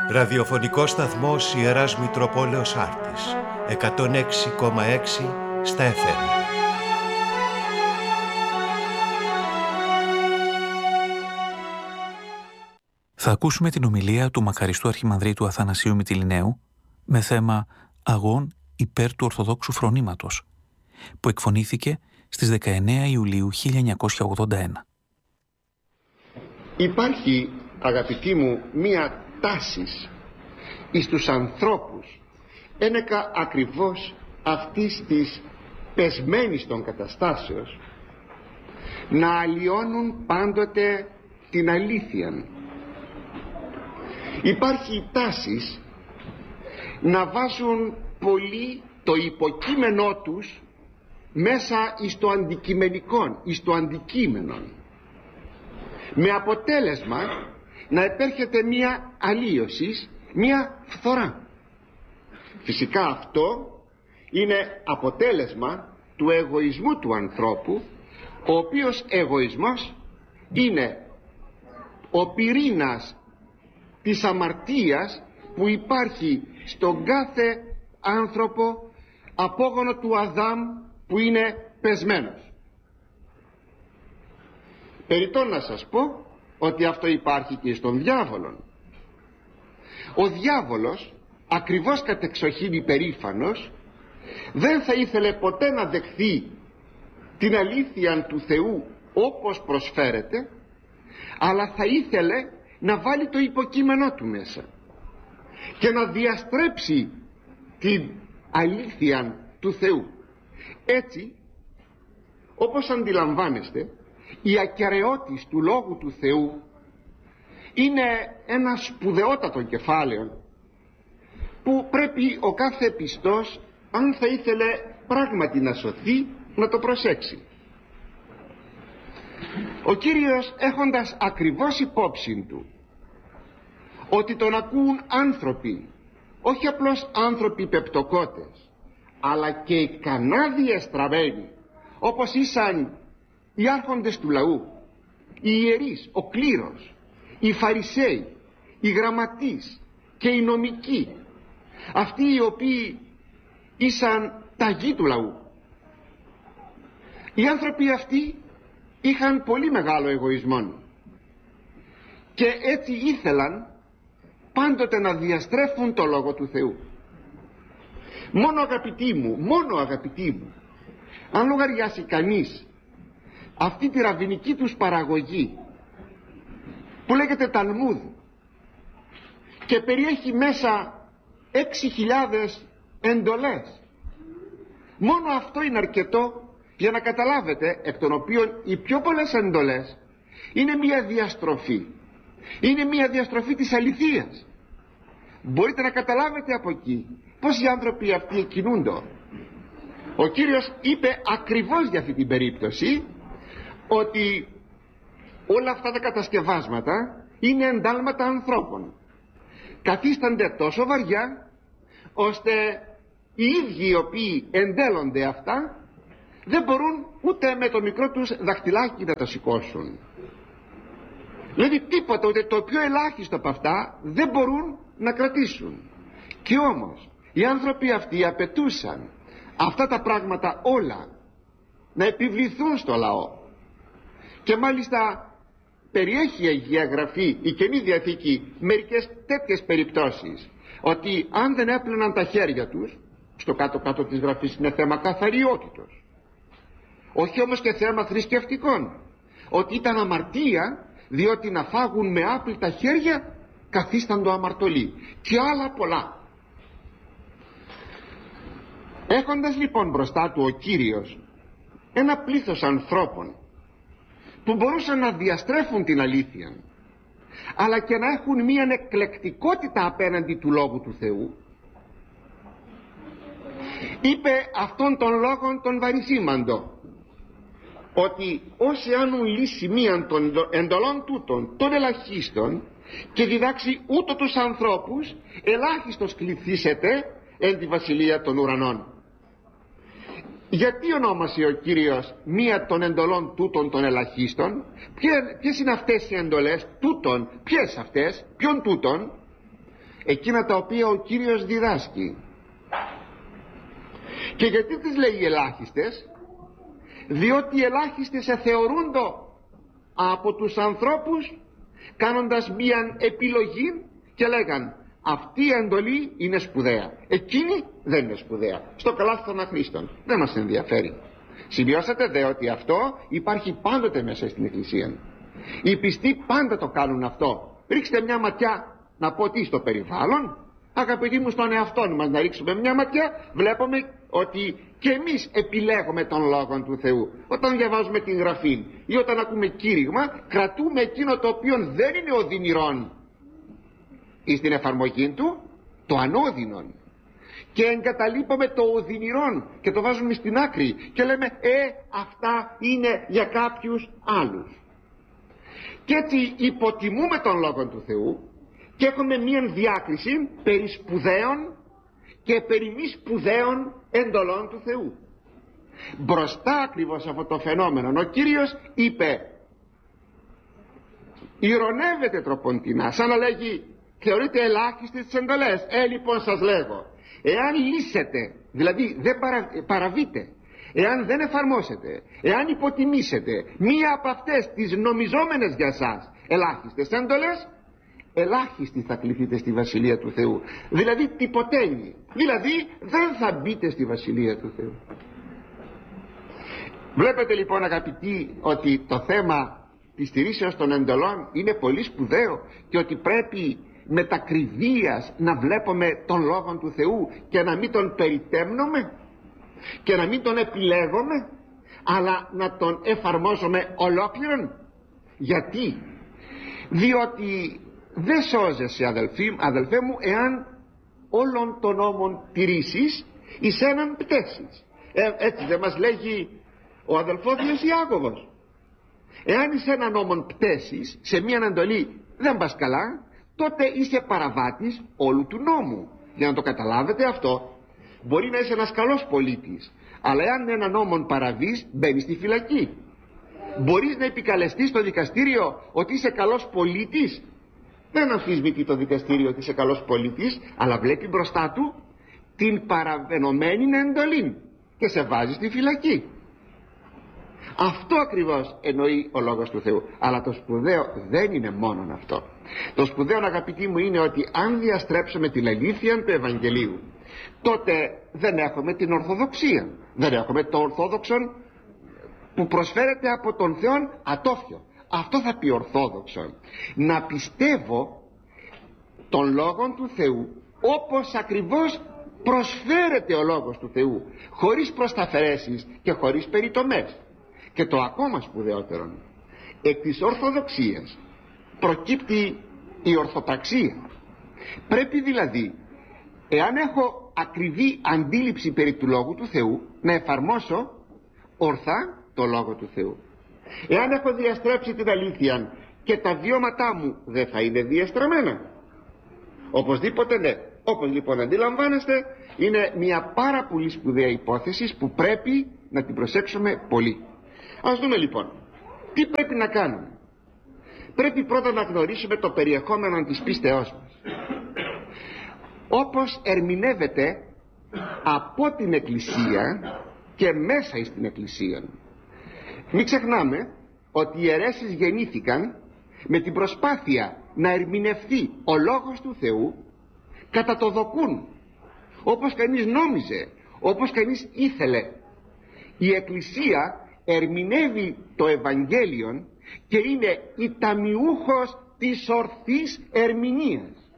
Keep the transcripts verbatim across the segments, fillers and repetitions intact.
Ραδιοφωνικός σταθμός Ιεράς Μητροπόλεως Άρτης, εκατόν έξι κόμμα έξι στα εφ εμ. Θα ακούσουμε την ομιλία του μακαριστού Αρχιμανδρίτου Αθανασίου Μυτιληναίου με θέμα «Αγών υπέρ του Ορθοδόξου Φρονήματος», που εκφωνήθηκε στις δεκαεννέα Ιουλίου χίλια εννιακόσια ογδόντα ένα. Υπάρχει, αγαπητοί μου, μία τάση εις τους ανθρώπους ένεκα ακριβώς αυτής της πεσμένης των καταστάσεως να αλλοιώνουν πάντοτε την αλήθεια. Υπάρχει η τάση να βάζουν πολύ το υποκείμενό τους μέσα εις το αντικειμενικό, εις το αντικείμενο, με αποτέλεσμα να επέρχεται μία αλλίωση, μία φθορά. Φυσικά αυτό είναι αποτέλεσμα του εγωισμού του ανθρώπου, ο οποίος εγωισμός είναι ο πυρήνας της αμαρτίας που υπάρχει στον κάθε άνθρωπο απόγονο του Αδάμ που είναι πεσμένος. Περιττό να σας πω ότι αυτό υπάρχει και στον διάβολο. Ο διάβολος, ακριβώς κατεξοχήν υπερήφανος, δεν θα ήθελε ποτέ να δεχθεί την αλήθεια του Θεού όπως προσφέρεται, αλλά θα ήθελε να βάλει το υποκείμενό του μέσα και να διαστρέψει την αλήθεια του Θεού. Έτσι, όπως αντιλαμβάνεστε, η ακεραιότης του Λόγου του Θεού είναι ένα σπουδαιότατο κεφάλαιο που πρέπει ο κάθε πιστός, αν θα ήθελε πράγματι να σωθεί, να το προσέξει. Ο Κύριος, έχοντας ακριβώς υπόψη του ότι τον ακούν άνθρωποι, όχι απλώς άνθρωποι πεπτοκότες, αλλά και ικανά διεστραμμένοι, όπως ήσαν οι άρχοντες του λαού, οι ιερείς, ο κλήρος, οι φαρισαίοι, οι γραμματείς και οι νομικοί, αυτοί οι οποίοι ήσαν ταγοί του λαού. Οι άνθρωποι αυτοί είχαν πολύ μεγάλο εγωισμό και έτσι ήθελαν πάντοτε να διαστρέφουν το Λόγο του Θεού. Μόνο αγαπητοί μου, μόνο αγαπητοί μου, αν λογαριάσει κανείς αυτή τη ραβινική τους παραγωγή που λέγεται Ταλμούδ και περιέχει μέσα έξι χιλιάδες εντολές, μόνο αυτό είναι αρκετό για να καταλάβετε, εκ των οποίων οι πιο πολλές εντολές είναι μια διαστροφή, είναι μια διαστροφή της αληθείας. Μπορείτε να καταλάβετε από εκεί πως οι άνθρωποι αυτοί κινούνται. Ο Κύριος είπε ακριβώς για αυτή την περίπτωση ότι όλα αυτά τα κατασκευάσματα είναι εντάλματα ανθρώπων. Καθίστανται τόσο βαριά ώστε οι ίδιοι οι οποίοι εντέλλονται αυτά δεν μπορούν ούτε με το μικρό τους δαχτυλάκι να τα σηκώσουν. Δηλαδή τίποτα, ούτε το πιο ελάχιστο από αυτά δεν μπορούν να κρατήσουν. Και όμως οι άνθρωποι αυτοί απαιτούσαν αυτά τα πράγματα όλα να επιβληθούν στο λαό. Και μάλιστα περιέχει η Αγία Γραφή, η Καινή Διαθήκη, μερικές τέτοιες περιπτώσεις, ότι αν δεν έπλαιναν τα χέρια τους, στο κάτω-κάτω της Γραφής είναι θέμα καθαριότητος, όχι όμως και θέμα θρησκευτικών, ότι ήταν αμαρτία, διότι να φάγουν με άπλυτα χέρια καθίσταντο αμαρτωλοί, και άλλα πολλά. Έχοντας λοιπόν μπροστά του ο Κύριος ένα πλήθος ανθρώπων που μπορούσαν να διαστρέφουν την αλήθεια, αλλά και να έχουν μία εκλεκτικότητα απέναντι του Λόγου του Θεού, είπε αυτόν τον λόγον τον βαρισίμαντο, ότι όσοι άνουν λύσει μίαν των εντολών τούτων των ελαχίστων και διδάξει ούτω τους ανθρώπους, ελάχιστος κληθήσετε εν τη βασιλεία των ουρανών. Γιατί ονόμασε ο Κύριος μία των εντολών τούτων των ελαχίστων? Ποιες είναι αυτές οι εντολές τούτων? Ποιες αυτές? Ποιον τούτων? εκείνα τα οποία ο Κύριος διδάσκει. Και γιατί τις λέει ελάχιστες? Διότι οι ελάχιστες εθεωρούνται από τους ανθρώπους κάνοντας μία επιλογή και λέγαν αυτή η εντολή είναι σπουδαία, εκείνη δεν είναι σπουδαία, στο καλάθι των αχρήστων, δεν μας ενδιαφέρει. Σημειώσατε δε ότι αυτό υπάρχει πάντοτε μέσα στην Εκκλησία. Οι πιστοί πάντα το κάνουν αυτό. Ρίξτε μια ματιά, να πω τι, στο περιβάλλον. Αγαπητοί μου, στον εαυτό μας να ρίξουμε μια ματιά, βλέπουμε ότι και εμείς επιλέγουμε τον Λόγο του Θεού. Όταν διαβάζουμε την Γραφή ή όταν ακούμε κήρυγμα, κρατούμε εκείνο το οποίο δεν είναι οδυνηρόν ή στην εφαρμογή του, το ανώδυνον, και εγκαταλείπουμε το οδυνηρόν και το βάζουμε στην άκρη και λέμε ε αυτά είναι για κάποιους άλλους. Και έτσι υποτιμούμε τον Λόγο του Θεού και έχουμε μία διάκριση περί σπουδαίων και περί μη σπουδαίων εντολών του Θεού. Μπροστά ακριβώς αυτό το φαινόμενο ο Κύριος είπε, ηρωνεύεται τροποντινά, σαν να λέγει θεωρείτε ελάχιστες τις εντολές. Ε λοιπόν σας λέγω, εάν λύσετε, δηλαδή δεν παρα, παραβείτε, εάν δεν εφαρμόσετε, εάν υποτιμήσετε μία από αυτές τις νομιζόμενες για σας ελάχιστες εντολές, ελάχιστοι θα κληθείτε στη Βασιλεία του Θεού. Δηλαδή τυποτένιοι, δηλαδή δεν θα μπείτε στη Βασιλεία του Θεού. Βλέπετε λοιπόν αγαπητοί ότι το θέμα της τηρήσεως των εντολών είναι πολύ σπουδαίο και ότι πρέπει με τακριβίας να βλέπουμε τον Λόγο του Θεού και να μην τον περιτέμνουμε και να μην τον επιλέγουμε, αλλά να τον εφαρμόζουμε ολόκληρον. Γιατί? Διότι δεν σώζεσαι αδελφοί, αδελφέ μου, εάν όλων των νόμων τηρήσεις εις έναν πτέσεις. Ε, έτσι δεν μας λέγει ο αδελφός Ιάκωβος? Εάν εις έναν νόμον πτέσεις, σε μία εντολή δεν πας καλά, τότε είσαι παραβάτης όλου του νόμου. Για να το καταλάβετε αυτό, μπορεί να είσαι ένας καλός πολίτης, αλλά εάν έναν νόμον παραβείς, μπαίνεις στη φυλακή. Μπορείς να επικαλεστείς στο δικαστήριο ότι είσαι καλός πολίτης? Δεν αμφισβητεί το δικαστήριο ότι είσαι καλός πολίτης, αλλά βλέπει μπροστά του την παραβενωμένη εντολή και σε βάζει στη φυλακή. Αυτό ακριβώς εννοεί ο Λόγος του Θεού. Αλλά το σπουδαίο δεν είναι μόνον αυτό. Το σπουδαίο, αγαπητοί μου, είναι ότι αν διαστρέψουμε την αλήθεια του Ευαγγελίου, τότε δεν έχουμε την Ορθοδοξία, δεν έχουμε το Ορθόδοξον που προσφέρεται από τον Θεό ατόφιο. Αυτό θα πει Ορθόδοξον, να πιστεύω τον Λόγο του Θεού όπως ακριβώς προσφέρεται ο Λόγος του Θεού, χωρίς προσταφαιρέσεις και χωρίς περιτομές. Και το ακόμα σπουδαιότερο, εκ της Ορθοδοξίας προκύπτει η ορθοπραξία. Πρέπει δηλαδή, εάν έχω ακριβή αντίληψη περί του Λόγου του Θεού, να εφαρμόσω ορθά το Λόγο του Θεού. Εάν έχω διαστρέψει την αλήθεια και τα βιώματά μου δεν θα είναι διαστραμμένα, οπωσδήποτε ναι. Όπως λοιπόν αντιλαμβάνεστε, είναι μια πάρα πολύ σπουδαία υπόθεση που πρέπει να την προσέξουμε πολύ. Ας δούμε λοιπόν τι πρέπει να κάνουμε. Πρέπει πρώτα να γνωρίσουμε το περιεχόμενο της πίστεώς μας, όπως ερμηνεύεται από την Εκκλησία και μέσα στην Εκκλησία. Μην ξεχνάμε ότι οι αιρέσεις γεννήθηκαν με την προσπάθεια να ερμηνευθεί ο Λόγος του Θεού κατά το δοκούν, όπως κανείς νόμιζε, όπως κανείς ήθελε. Η Εκκλησία ερμηνεύει το Ευαγγέλιο και είναι η ταμιούχος της ορθής ερμηνείας.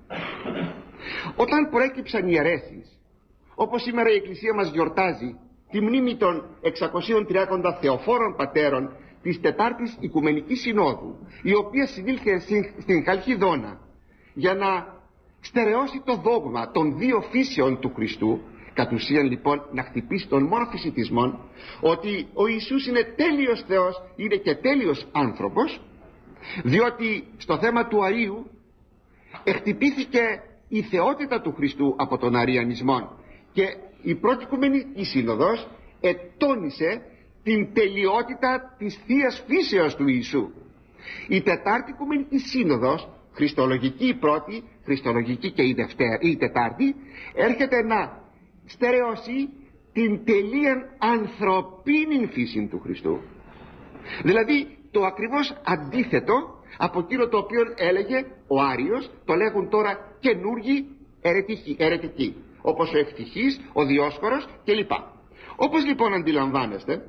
Όταν προέκυψαν οι αιρέσεις, όπως σήμερα η Εκκλησία μας γιορτάζει τη μνήμη των εξακοσίων τριάκοντα θεοφόρων πατέρων της Τετάρτης Οικουμενικής Συνόδου, η οποία συνήλθε στην Χαλκιδόνα για να στερεώσει το δόγμα των δύο φύσεων του Χριστού, κατ' ουσίαν λοιπόν να χτυπήσει τον μονοφυσιτισμό, ότι ο Ιησούς είναι τέλειος Θεός, είναι και τέλειος άνθρωπος, διότι στο θέμα του Αΐου εκτυπήθηκε η θεότητα του Χριστού από τον Αριανισμό, και η πρώτη Οικουμενική Σύνοδος ετώνησε την τελειότητα της Θείας Φύσεως του Ιησού. Η Τετάρτη Οικουμενική Σύνοδος χριστολογική η πρώτη, χριστολογική και η, δευτέρα, η τετάρτη, έρχεται να στερεώσει την τελείαν ανθρωπίνη φύση του Χριστού. Δηλαδή το ακριβώς αντίθετο από εκείνο το οποίο έλεγε ο Άριος, το λέγουν τώρα καινούργοι αιρετικοί, όπως ο Ευτυχής, ο Διόσκορος κλπ. Όπως λοιπόν αντιλαμβάνεστε,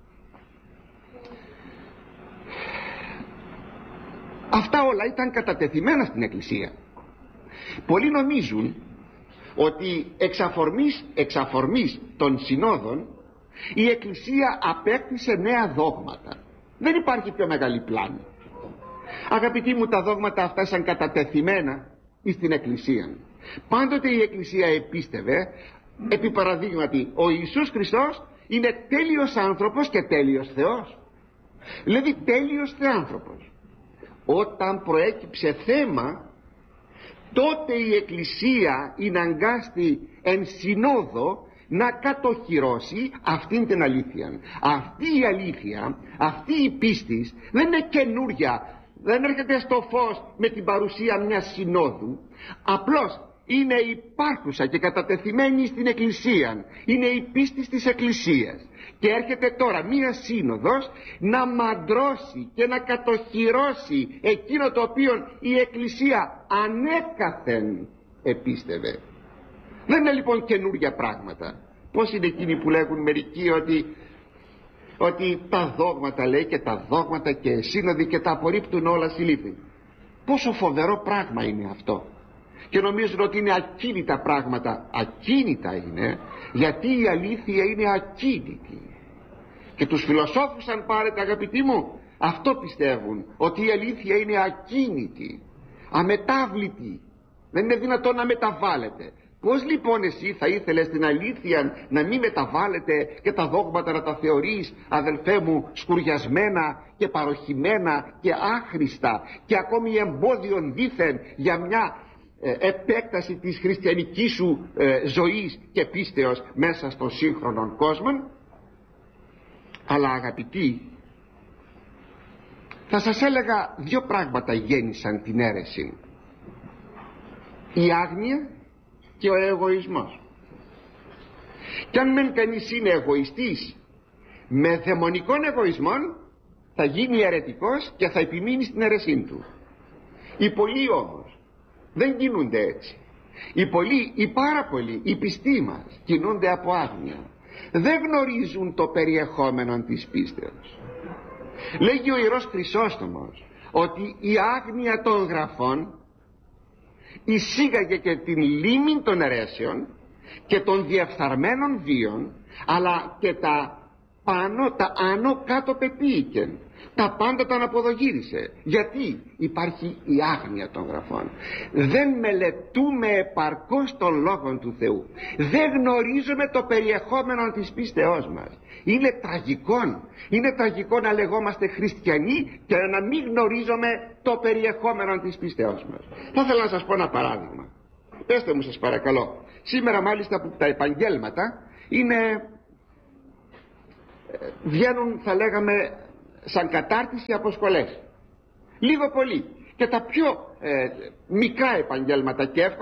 αυτά όλα ήταν κατατεθειμένα στην Εκκλησία. Πολλοί νομίζουν ότι εξ αφορμής, εξ αφορμής των συνόδων η Εκκλησία απέκτησε νέα δόγματα. Δεν υπάρχει πιο μεγάλη πλάνη. Αγαπητοί μου, τα δόγματα αυτά ήταν κατατεθειμένα στην Εκκλησία. Πάντοτε η Εκκλησία επίστευε, επί παραδείγματι, ο Ιησούς Χριστός είναι τέλειος άνθρωπος και τέλειος Θεός. Δηλαδή τέλειος θεάνθρωπος. Όταν προέκυψε θέμα, τότε η Εκκλησία είναι αγκάστη εν συνόδο να κατοχυρώσει αυτήν την αλήθεια. Αυτή η αλήθεια, αυτή η πίστη δεν είναι καινούρια, δεν έρχεται στο φως με την παρουσία μιας συνόδου, απλώς είναι υπάρχουσα και κατατεθειμένη στην Εκκλησία, είναι η πίστη της Εκκλησίας. Και έρχεται τώρα μία σύνοδος να μαντρώσει και να κατοχυρώσει εκείνο το οποίο η Εκκλησία ανέκαθεν επίστευε. Δεν είναι λοιπόν καινούργια πράγματα. Πώς είναι εκείνοι που λέγουν μερικοί ότι, ότι τα δόγματα, λέει, και τα δόγματα και σύνοδοι και τα απορρίπτουν όλα συλλήφθη. Πόσο φοβερό πράγμα είναι αυτό. Και νομίζουν ότι είναι ακίνητα πράγματα. Ακίνητα είναι, γιατί η αλήθεια είναι ακίνητη. Και τους φιλοσόφους, αν πάρετε, αγαπητοί μου, αυτό πιστεύουν, ότι η αλήθεια είναι ακίνητη, αμετάβλητη, δεν είναι δυνατόν να μεταβάλλεται. Πώς λοιπόν εσύ θα ήθελες την αλήθεια να μην μεταβάλλεται και τα δόγματα να τα θεωρείς, αδελφέ μου, σκουριασμένα και παροχημένα και άχρηστα και ακόμη εμπόδιον δήθεν για μια ε, επέκταση της χριστιανικής σου ε, ζωής και πίστεως μέσα στον σύγχρονο κόσμο? Αλλά αγαπητοί, θα σας έλεγα δύο πράγματα γέννησαν την αίρεση: η άγνοια και ο εγωισμός. Κι αν μεν κανείς είναι εγωιστής με δαιμονικών εγωισμών, θα γίνει αιρετικός και θα επιμείνει στην αίρεσή του. Οι πολλοί όμως δεν κινούνται έτσι. Οι πολλοί, οι πάρα πολλοί, οι πιστοί μας κινούνται από άγνοια. Δεν γνωρίζουν το περιεχόμενο της πίστεως. Λέγει ο Ιερός Χρυσόστομος ότι η άγνοια των γραφών εισήγαγε και την λίμνη των αιρέσεων και των διεφθαρμένων βίων, αλλά και τα πάνω, τα άνω κάτω πεποίηκεν, τα πάντα τα αναποδογύρισε. Γιατί υπάρχει η άγνοια των γραφών. Δεν μελετούμε επαρκώς τον Λόγο του Θεού, δεν γνωρίζουμε το περιεχόμενο της πίστεώς μας. Είναι τραγικό, είναι τραγικό να λεγόμαστε χριστιανοί και να μην γνωρίζουμε το περιεχόμενο της πίστεώς μας. Θα ήθελα να σας πω ένα παράδειγμα. Πέστε μου σας παρακαλώ, σήμερα μάλιστα που τα επαγγέλματα είναι, βγαίνουν, θα λέγαμε, σαν κατάρτιση από σχολές, λίγο πολύ, και τα πιο ε, μικρά επαγγέλματα και εύκολα